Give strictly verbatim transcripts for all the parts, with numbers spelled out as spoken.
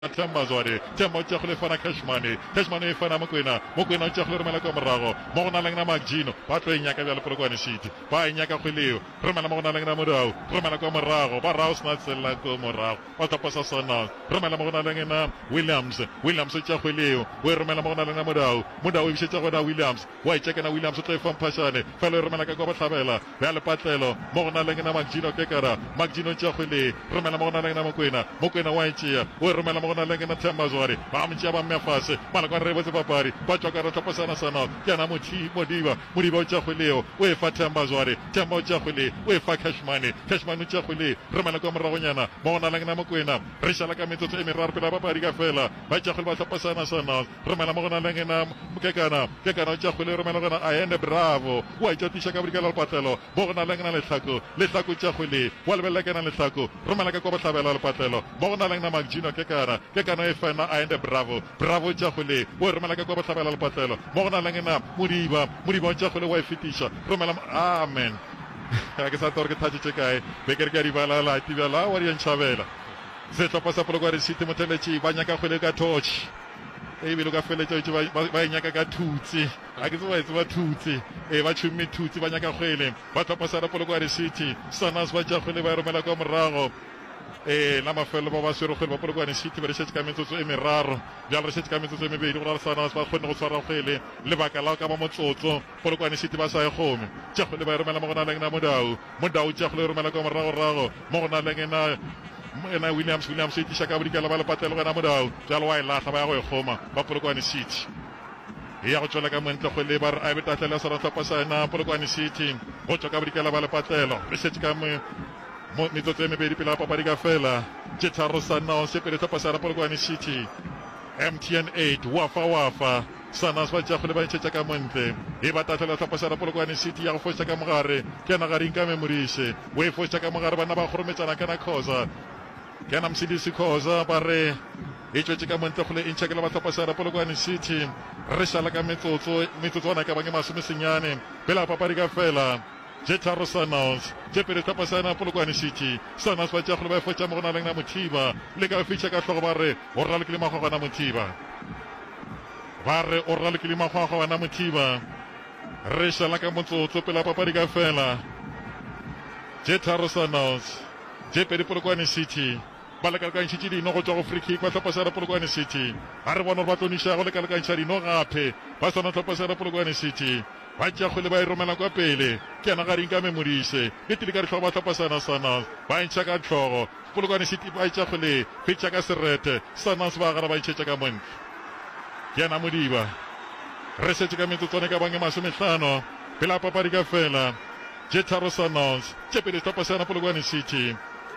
Temba Zwari, Temba Chakle Fana Kashmani, Kashmani Fana Mokwena, Mokwena Chakle Malaka Marago, Mona Langna Magino, Patro Nyaka del Prograni City, Pai Nyaka Khulio, Romana Mona Langna Murao, Romana Marago, Baraus Natsela Morao, Watapasa Sana, Romana Mona Langna, Williams, Williams Chakhulio, where Romana Mona Langna Murao, Mudao Chakada Williams, Why Chakana Williams to from Pashane, Fellow Romana Tabella, Vale Patelo, Mona Langna Magino Kekara, Magino Chakhuli, Romana Mona Langna Mokwena, Mokwena Waichia, where Romana Mona Langna Temba Zwari, Amchaba Mefase, Malaka Revas Papari, Pachaka Tapasana Sana, Yana Muchi, Modiva, Mudibo Chakhulio, where Fat Temba Zwari, Tembo Chakhuli, where Fat Kashmani, Kashmanu Chakhuli, Romana Ravanyana, Mona Langna Mokwena, Rishalaka Mito Emirar Pariga Fela, Pachakul Tapasana Sana, Romana Mona Langna, Kekana, Kekana Chakhuli, Romana, I end bravo, why Jatisha Gabriel Patelo, Mona Langna Letaku, Letaku Chakhuli, Walvelakana Letaku, Romana Tabella Patelo, Mona Langna Magino Kekana, Kekana Efana, I end bravo, Bravo Chakhuli, where Romana Tabella Patelo, Mona Langna, Muriba, Muriba Chakhuli, wife Fitisha, Romana, Amen. I guess I thought Tachikai, Becker Garivala, Tivala, Warian Chavela. Zeta passa por agora City Motelechi, Banyaka Felega Torch. Evi Luga Feleto, Banyaka Tutsi. I guess why it's what Tutsi. Eva Chumi Tutsi, Banyaka Felim. Bata Passada por agora City. Sanas Bajafele, Romela Comrago. E lama fello baba sero fello por agora City, Reset Camento to Emiraro. Via Reset Camento to Emi, Sanas, Bafono Sarafele, Levacala Camamoto, por agora City Basa home. Jafele Romela Mona Langna Modao, Modao Jafle Romela Comrago, Mona Langena. Na Williams Williams City Shakabrika la bala patelo kana modao jalwa la khaba go khoma ba Polokwane City ya go tsola ka montle go lebar a beta tlela sara tapasa na Polokwane City go tsokabrika la bala patelo re setse ka mo mitsotso me bedi pela papadi ka fela Jetharo Sana se pele tapasa na Polokwane City M T N eight wafa wafa Sanas ba tshagole ba tshetse ka montle e ba tatlela tapasa na Polokwane City ya go fosa ka mogare ke na garing ka memorise we fosa ka mogare bana ba gorometsana kana khoza Kana msidisi koza bare icho chika montle go le intshakela batho pasara Polokwane City re shala ka metsotso metsotso na ka bange masome senyane pela papadi ka fela Jetharo Sana je pele tapasana Polokwane City Sanas ba tshagole ba fotsa mo gona lengna Mothiba le ka fitša ka hlogo bare o rala ke le mago gona Mothiba bare o rala ke le mago gona Mothiba re shala ka motsotso pela papadi ka fela Jetharo Sana je pele Polokwane City balaka ka ntshitse di no go tswa go free kick ba tlhopasa ra Polokwane City a re bona ba tlonisha go le ka le ka ntshitse di no gape ba sona tlhopasa ra Polokwane City ba tja go le ba e romela kwa pele ke ana ga ring ka memorise le tile ka re tlhoba tlhopasana Sana ba ntša ka tlhogo Polokwane City ba tja go le fetša ka serete Sana se ba gara ba ntšhetša ka montle ke ana Modiba re setse ka metsotsone ka bange masomehlano pela papadi ka fela Jetharo Sana tše pele tlhopasana Polokwane City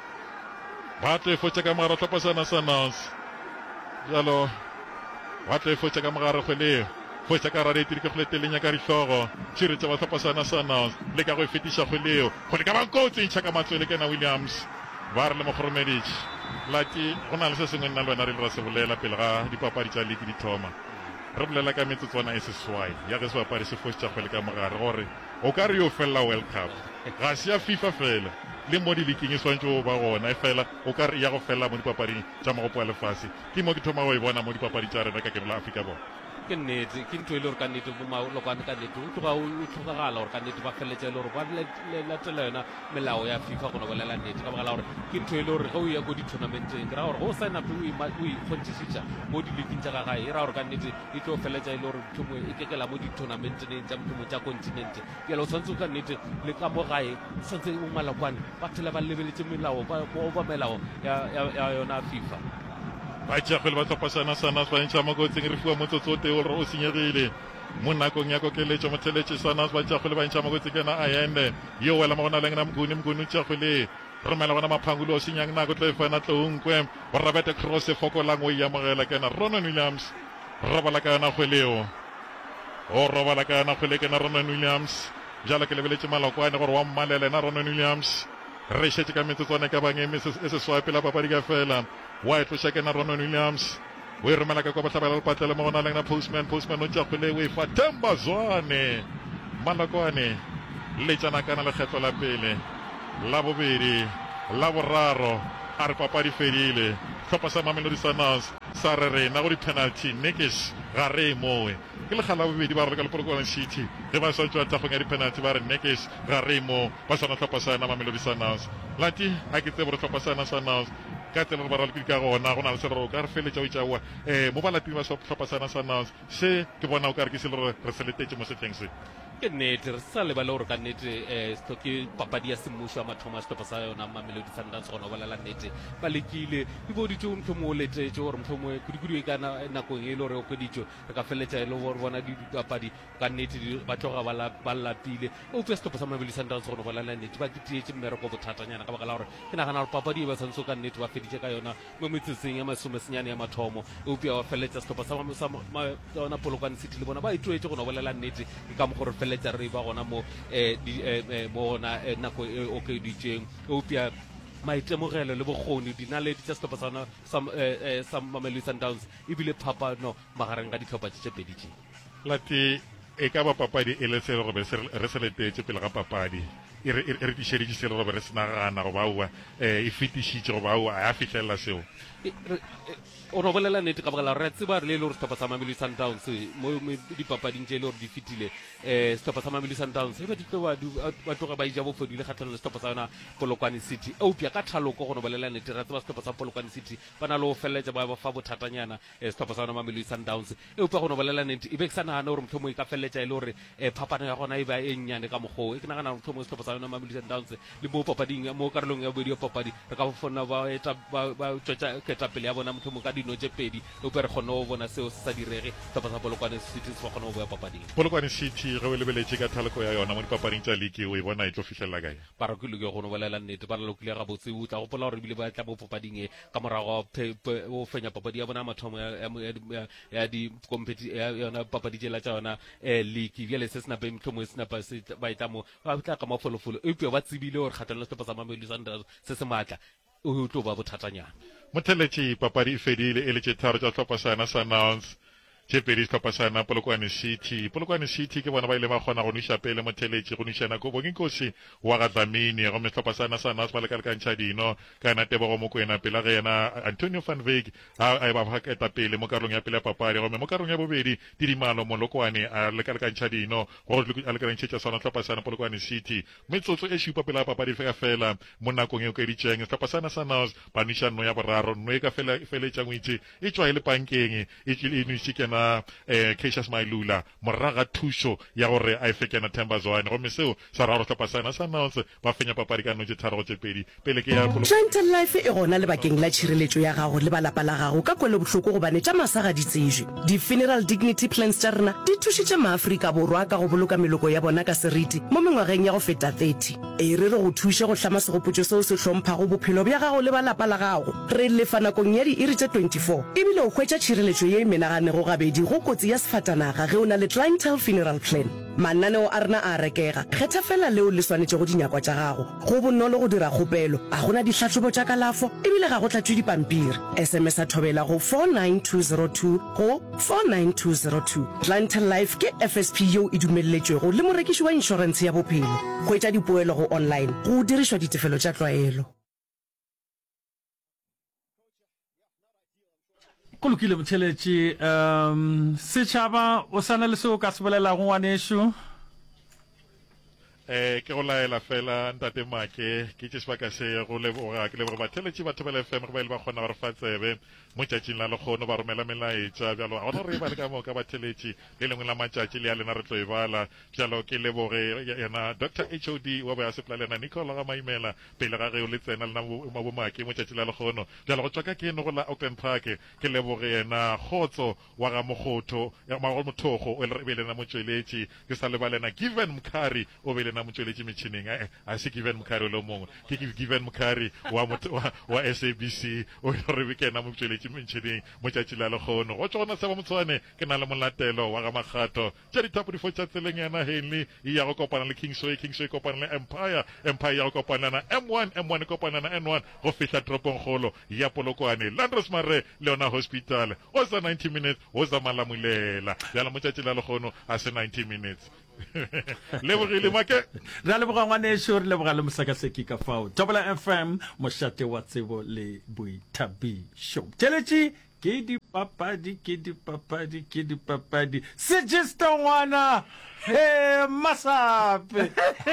Batle fotsa ka mogare tlhopasana Sanas jalo batle fotsa ka mogare kgwele fotsa ka rare tiri ke kgletelenya ka dihlogo tšhiretša ba tlhopasana Sanas le ka go fetiša kgweleo kgole ka bankotse ntšha ka matswele kena Williams ba re le mogoromeditše lati go na le se sengwe nna le wena re le ra se bolela pele ga dipapadi tša leki di thoma re bolela ka metsotswana e seswai ya ge sebapadi se fositša kgwele ka mogare gore o ka re yo felela World Cup ga se ya FIFA fela le mo di leking e swantse o ba gona e fela o ka re ya go fela mo dipapading tša magopo a lefase ke mo ke thoma go e bona mo dipapading tša rena ka ke la Afrika Borwa ke nnete ke ntho e le gore ka nnete Polokwane ka nnete o tloga o tlhokagala gore ka nnete ba feletse e le gore ba latela yona melao ya FIFA go nobelela nnete ka bogala gore ke ntho e le gore ge o ya ko di-tournamenteng ke ra gore go sign up o ikgontšhišiša mo di-leaking tša gagae e ra gore ka nnete e tlo feletša e le gore mothomo e kekela mo di-tournamenteng tša mothomo tša continente kele o tshwanetse ka nnete le ka mo gae tshwanetse o Malakwane ba thela ba lebeletse melao ba melao ya yona FIFA ba tšagole ba tlhopasana Sanas ba ntšha mo kotsing re fiwa motsotso o tee gore o senyegile mo nakong ya kokeletšo motheletše Sanas ba tšagole ba ntšha mo kotsing kena Ayende yo wela mo gona lengna Mnguni Mnguni tšagole romela gona Maphangulo o senyang nako tlo e fana tlounkwe borabete cross e fokolang o iamogela kena Ronan Williams robala ka yona kgweleo o robala ka yona kgwele kena Ronan Williams jalo ke lebeletše Malokwane gore wa mmalela ena Ronan Williams re šetše ka metsotswane ka bange e seswai pela papadi ka fela wa e tloša kena Ronan Williams o e romela ka kwa batlhabela lepatele mo gona lengna Postman Postman o tšakgole o e fa Temba Zwane Malokwane le tšana kana lekgetlo la pele la bobedi la boraro a re papadi fedile tlhopha sa Mamelodi Sundowns sa re rena go di-penalty nekes ga re moe ke le gala bobedi ba re ka Polokwane City ge ba sa tswa tagong ya di-penalty ba re nekes ga re mo ba sona tlhopha sana Mamelodi Sundowns lati a ke tsebe re tlhopha sana Sundowns ka tsela re ba re ka gona go na le serero ka re feletša o itšaoa um mo balatimi ba tlhopha sana Sundowns se ke bona o ka re ke se le re re seletetse mo setlheng se ke nnete re sa lebala gore ka nnete um ke papadi ya semmuso a mathomo a setlhopha sa yona Mamelodi Sundowns gona o balela nnete ba lekile e boditse motho mo o letetse gore motho mongwe kudikudu e ka nakong e le gore o kgweditse re ka feletša e le gore bona dipapadi ka nnete ba tloga ba lapile o tse setlhopha sa Mamelodi Sundowns gona o balela nnete ba ketietse mmereko bothatanyana ka baka la gore ke nagana gore papadi e ba tshwanetse ka nnete ba feditše ka yona mo metsetseng ya masomesenyane ya mathomo eupša wa feletša setlhopha sa yona Polokwane City le bona ba itoetse gona o balela nnete ke ka mo gore feletša re ba gona mo mo gona nako e okeditseng eupša maitemogelo le bokgoni dinaledi tša setlhopha sa Mamelodi Sundowns ebile phapano magareng ga ditlhopha tše pedi tše lati e ka ba papadi e le se gore re se letetse pele ga papadi e re tišeditše se le gore re senagana go baua e fetišitše go baua a fitlhelela seo o no bolela nnete ka baka re tseba re le le gore setlhopha sa Mamelodi Sundowns mo dipapading tše e le gore di fetile um setlhopha sa Mamelodi Sundowns e ba tloga ba ija bofodile kgatlhanong le setlhopha sa yona Polokwane City eupša ka thaloko go no bolela nnete re tseba setlhopha sa Polokwane City ba na le go feleletša ba ba fa bothatanyana setlhopha sa yona Mamelodi Sundowns eupša go no bolela nnete e be ke sa nagane gore motlho mo e ka feleletša e le gore phapano ya gona e ba e nnyane ka mokgoo e ke nagana motlho mo setlhopha sa yona Mamelodi Sundowns le mo papading mo karolong ya bobedi ya papadi re ka fona ba tswetša ketapele ya bona motlho mo ka dino tše pedi eupša re kgone go bona seo se sa direge setlhopha sa Polokwane City se ba kgone go boya papading Polokwane City ge o lebeletše ka thaloko ya yona mo dipapading tša league o e bona e tlo fitlhelela kae parakile ke gono bolela nnete ba lalokile ga botse o tla gopola gore ebile ba tla mo papading e ka morago o fenya papadi ya bona mathomo ya yona papadi tšela tša yona um league bjale se senape motlhomo e senapa ba eta mo ba tla ka mafolofolo eupša ba tsebile gore kgatlhanong le setlhopha sa Mamelodi Sundowns se se maatla o tlo ba bothatanyana motheletše papadi e fedile e le tše tharo tša tlhopha sana Sundowns tše pedi setlhopha sana Polokwane City Polokwane City ke bona ba ile ba kgona go nuša pele motheletše go nušana ko bonginkosi wa ga Dlamini gomme setlhopha sana Sundowns ba lekalekantšha dino ka yena Tebogo Mokoena pela ge yena Antonio van Wyk a ba eta pele mo karolong ya pele ya papadi gomme mo karolong ya bobedi Didimalo Molokwane a lekalekantšha dino go a lekalekantšhetša sona setlhopha sana Polokwane City metsotso e šupa pele ya papadi feka fela mo nakong e o keditšeng setlhopha sana Sundowns ba nuša nno ya boraro nno e ka feletšang o itše e tšwa e le pankeng e nuše kena eh Cassius Mailula moraga thušo ya gore a efekena Themba Zwane gomme seo sa raro tlhopha sana Sundowns ba fenya papadi ka notše tharo tše pedi pele ke ya Gentle Life e gona lebakeng la tšhireletšo ya gago le balapa la gago ka kwele bohloko gobane tša masaga di tsejwe di-funeral dignity plans tša rena di thušitše maafrika borwa ka go boloka meloko ya bona ka seriti mo mengwageng ya go feta thirty e re re go thuše go hlama segopotšo seo se hlomphago bophelo bja gago le balapa la gago re lefa nakong ya di-iri tše twenty-four ebile o hwetša tšhireletšo ye e menaganego gabedi go kotsi ya sefatanaga ge o na le clientele funeral plan mananeo a rena a rekega kgetha fela leo le swanetše go dinyakwa tša gago go bonolo go dira kgopelo a gona ditlhatlhobo tša kalafo ebile ga go tlatšwe dipampiri sms a thobela go four nine two zero two go four nine two zero two clientele life ke F S P yeo e dumelletšwego le morekiši wa inšorense ya bophelo go etša dipoelo go online go dirišwa ditefelo tša tlwaelo go lokile motheletše um setšhaba o sana le seo ka se bolelago ngwanešo eh ke go laela fela ntate Make ke tše sebaka se go leboga ke leboga batheletši batho ba F M go ba ile ba kgona ba re fa tsebe mo tšatšing la lekgono ba romela melaetša bjalo ga gona re ba le ka moka batheletši le lengwe la matšatši le ya lena re tlo e bala bjalo ke leboge yena Doctor H O D wa ba sepela lena Nicola ga Maimela pele ga ge o le tsena le na mo bomake mo tšatši la lekgono bjalo go tswa ka ke eno go la Auckland Park ke leboge yena Khotso wa ga Mogotho ya ma go Mothogo o le be lena motsweletši ke sa le ba lena Given Mkhari o be lena motsweletši metšhineng a se Given Mkhari lo mongwe ke Given Mkhari wa wa S A B C o re be kena motsweletši metšhineng mo tšatši la lekgono go tswa gona se ba motshwane ke na le molatelo wa ga Makgato tša dithapo di fotša tseleng yana Henley e ya go kopana le Kingsway Kingsway kopana le Empire Empire ya go kopana na M one M one kopana na N one go fihla toropong kgolo ya Polokwane Landros Mare Leona Hospital o za ninety minutes o za Malamulela bjala mo tšatši la lekgono a se ninety minutes lebogile make ra leboga ngwaneso re leboga le mosakaseki ka fao double F M mošate wa tsebo le boithabišo tšheletše ke dipapadi ke dipapadi ke dipapadi segisto ngwana he masape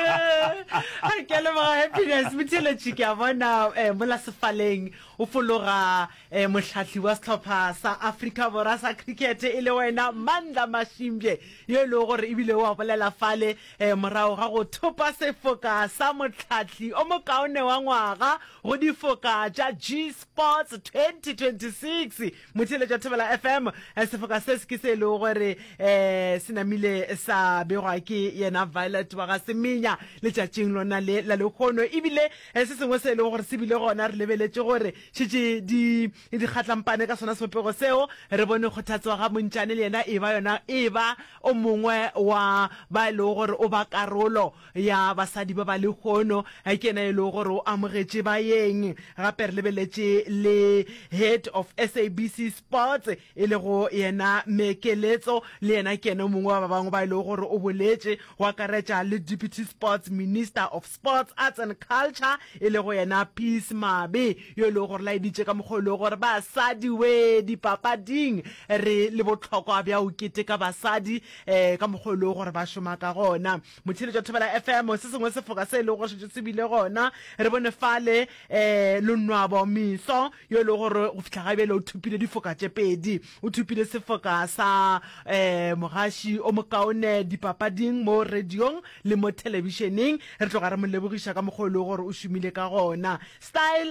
ke leboga happiness motšheletše ke a bona mola sefaleng o fologa mohlahli wa sehlopha sa Africa Borwa sa cricket e le wena Mandla Mashimbye yo e le gore ebile wa bolela fale morago ga go thopa sefoka sa mohlahli o mokaone wa ngwaga go difoka tša G Sports twenty twenty-six motšheletše Thobela F M sefoka se se ke se le gore se namile sa begwa ke yena Violet wa ga Semenya letšatšing lona le la lekgono ebile se sengwe se le gore se bile gona re lebeletše gore tšetše di di kgatlampane ka sona sepego seo re bone kgothatswa ga Montšane le yena e ba yona e ba o mongwe wa ba le gore o ba karolo ya basadi ba ba lekgono ke ena e le gore o amogetše ba yeng gape re lebeletše le head of S A B C Sports e le go yena Mekeletso le yena ke ena mongwe wa ba bangwe ba ile gore o boletše go akaretša le Deputy Sports Minister of Sports Arts and Culture e le go yena Peace Mabe yo le gore la iditše ka mogolo gore basadi we dipapading re le botlhokwa bja o keteka basadi eh ka mogolo gore ba šoma ka gona motšheletša Thobela F M se sengwe se foka se le go se se bile gona re bone fale eh Lonwabo Miso yo le gore o fitla ga bele o thupile difoka tše pedi o thupile sefoka sa eh mogaši o mokaone dipapading mo radiong le mo televisioning re tloga re mo lebogiša ka mogolo gore o šomile ka gona style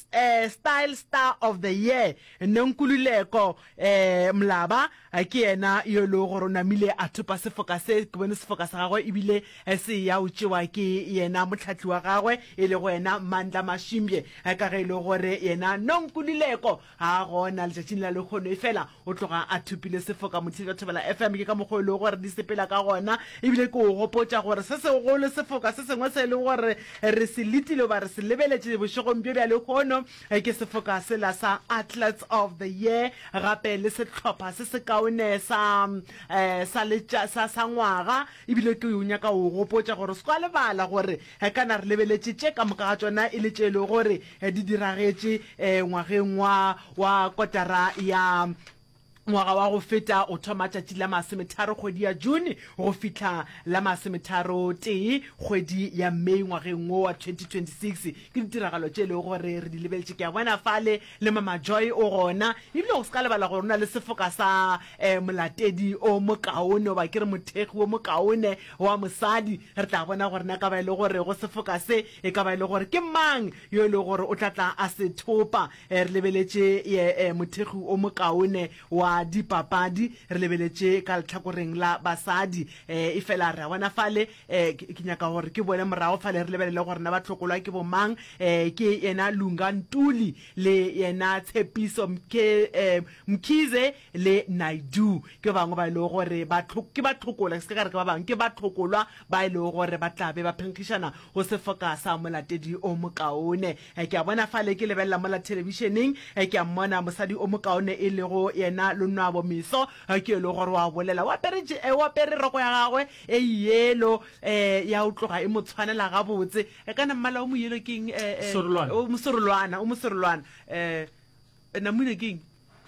eh style star of the year Nonkululeko eh Mlaba ke yena yo le gore o namile a thopa sefoka se ke bone sefoka sa gagwe ebile se ya o tšewa ke yena motlhatli wa gagwe e le go yena Mandla Mashimbye ka ge le gore yena Nonkululeko a gona letšatšing la lekgono e fela o tloga a thupile sefoka motšheletša Thobela F M ke ka mogolo gore di sepela ka gona ebile ke o gopotša gore se se go le sefoka se sengwe se le gore re se letile ba re se lebeletše bošegong bjo bja lekgono ke sefoka sela sa Athletes of the Year gape le sehlopha se se kaone sa eh sa letša sa sa ngwaga ebile ke o nyaka o gopotša gore se kwa lebala gore kana re lebeletše tše ka moka ga tsona e le tše le gore di diragetše ngwageng wa wa kotara ya ngwaga wa go feta o thoma tšatši la masometharo kgwedi ya June go fitla la masometharo tee kgwedi ya May ngwageng wo wa twenty twenty-six ke ditiragalo tše le gore re di lebeletše ke a bona fale le Mama Joy o gona ebile go se ka lebala gore o na le sefoka sa eh, molatedi o mokaone ba ke re mothegi o mokaone wa mosadi re tla bona gore na ka ba ile gore go sefoka se e ka ba ile gore ke mang yo le gore o tla tla a se thopa re lebeletše eh, mothegi o mokaone wa dipapadi re lebeletše ka letlhakoreng la basadi e fela re bona fale ke nyaka gore ke bone morago fale re lebelele gore na ba tlhokolwa ke bomang ke yena Lunga Ntuli le yena Tshepiso ke Mkhize le Naidu ke bangwe ba ile gore ba ke ba tlhokola se ka re ke ba bang ke ba tlhokolwa ba ile gore ba tlabe ba phenkishana go se foka sa molatedi o mokaone ke a bona fale ke lebella mola televisioning ke a mmona mosadi o mokaone e le go yena Lonwabo Miso ke le gore wa bolela wa pere e wa pere roko ya gagwe e yelo eh ya o tloga e motshwanela ga botse e kana mmala o mo yelo king eh o mosorolwana o mosorolwana eh na mune king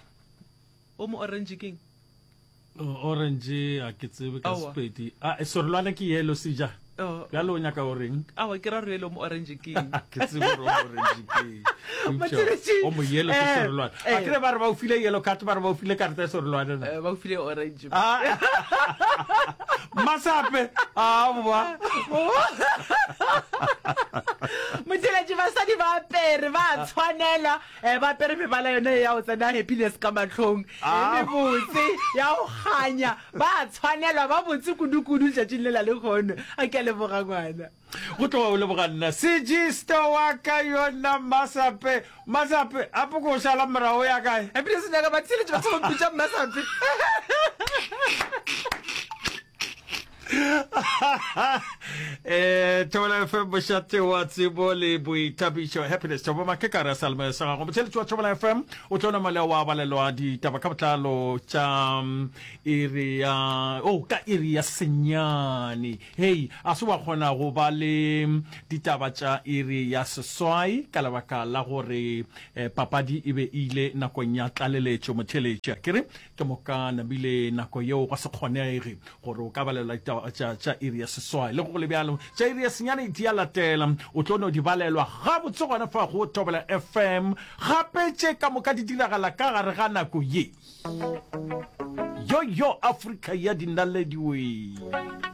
o mo orange king orange a ke tsebe ka spedi a sorolwana ke yelo sija ya lo nya ka oreng awa ke ra relo mo orange king ke tsebe ro orange king o mo yelo ke sorolwana a ke ba re ba o file yelo card ba re ba o file card ya sorolwana ba o file orange masape a bua motšheletše basadi ba pere ba tshwanela ba pere mebala yone ya o tsena happiness ka matlhong e botse ya o ganya ba tshwanelwa ba botse kudu-kudu tšatšing le la lekgono a ke leboga ngwana go tloga o leboga nna segisto wa ka yona masape masape a poko o šala morago ya kae happiness nyaka batšheletše ba tshepapitša masape eh Thobela F M mošate wa tsebo le boithabišo happiness Thobo Makekara salme sa go motšheletši wa Thobela F M o tlo na male wa balelwa ditaba ka botlalo tša iri ya oh ka iri ya senyane hey a se wa kgona go ba le ditaba tša iri ya seswai ka lebaka la gore papadi e be ile nakong ya tlaleletšo motšheletši ke re ke moka nabile nako yeo ga se kgonege gore o ka balelwa tša iri ya seswai le go le bjalo tša iri ya senyane di a latela o tlo no di balelwa ga botse gona fa go Thobela F M gape tše ka moka di diragala ka gare ga nako ye yo yo Africa ya dinaledi we